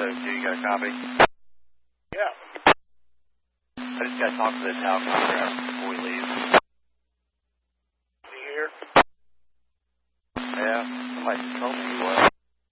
702, you got a copy? Yeah. I just got to talk to the tower contract.